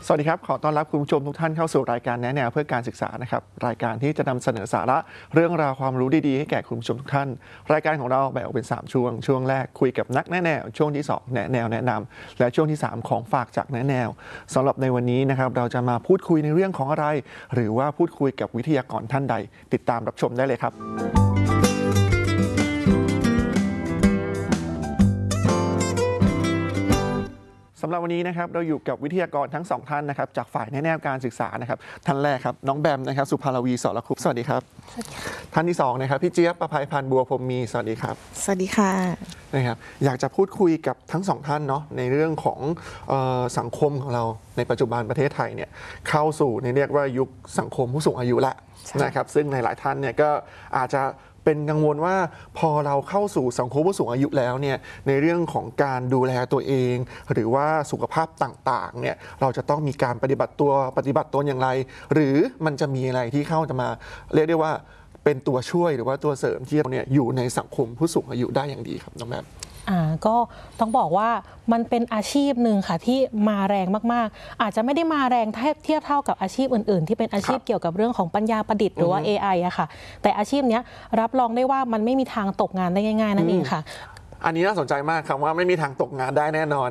สวัสดีครับขอต้อนรับคุณผู้ชมทุกท่านเข้าสู่รายการแนะแนวเพื่อการศึกษานะครับรายการที่จะนำเสนอสาระเรื่องราวความรู้ดีๆให้แก่คุณผู้ชมทุกท่านรายการของเราแบ่งออกเป็น3ช่วงแรกคุยกับนักแนะแนวช่วงที่2แนะแนวแนะนำและช่วงที่3ของฝากจากแนะแนวสำหรับในวันนี้นะครับเราจะมาพูดคุยในเรื่องของอะไรหรือว่าพูดคุยกับวิทยากรท่านใดติดตามรับชมได้เลยครับสำหรับวันนี้นะครับเราอยู่กับวิทยากรทั้ง2ท่านนะครับจากฝ่ายแนวการศึกษานะครับท่านแรกครับน้องแบมนะครับสุภารวีสรคุปสวัสดีครับท่านที่2นะครับพี่เจี๊ยบประภัยพันธ์บัวพรหมมีสวัสดีครับสวัสดีค่ะนะครับอยากจะพูดคุยกับทั้ง2ท่านเนาะในเรื่องของสังคมของเราในปัจจุบันประเทศไทยเนี่ยเข้าสู่ในเรียกว่ายุคสังคมผู้สูงอายุแล้วนะครับซึ่งในหลายท่านเนี่ยก็อาจจะเป็นกังวลว่าพอเราเข้าสู่สังคมผู้สูงอายุแล้วเนี่ยในเรื่องของการดูแลตัวเองหรือว่าสุขภาพต่างๆเนี่ยเราจะต้องมีการปฏิบัติตนอย่างไรหรือมันจะมีอะไรที่เข้าจะมาเรียกได้ว่าเป็นตัวช่วยหรือว่าตัวเสริมที่เราเนี่ยอยู่ในสังคมผู้สูงอายุได้อย่างดีครับน้องแม่ก็ต้องบอกว่ามันเป็นอาชีพหนึ่งค่ะที่มาแรงมากๆอาจจะไม่ได้มาแรงเทียบเท่ากับอาชีพอื่นๆที่เป็นอาชีพเกี่ยวกับเรื่องของปัญญาประดิษฐ์หรือว่า AI อะค่ะแต่อาชีพนี้รับรองได้ว่ามันไม่มีทางตกงานได้ง่ายๆนั่นเองค่ะอันนี้น่าสนใจมากคำว่าไม่มีทางตกงานได้แน่นอน